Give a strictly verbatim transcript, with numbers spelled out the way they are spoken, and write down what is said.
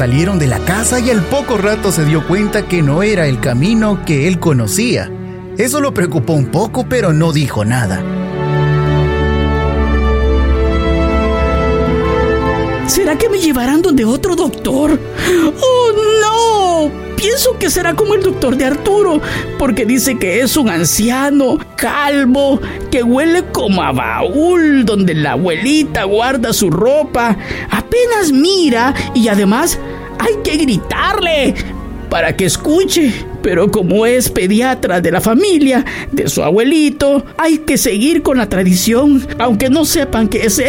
Salieron de la casa y al poco rato se dio cuenta que no era el camino que él conocía. Eso lo preocupó un poco, pero no dijo nada. ¿Será que me llevarán donde otro doctor? ¡Oh, no! Pienso que será como el doctor de Arturo, porque dice que es un anciano, calvo, que huele como a baúl donde la abuelita guarda su ropa. Apenas mira y además hay que gritarle para que escuche. Pero como es pediatra de la familia, de su abuelito, hay que seguir con la tradición, aunque no sepan que es él.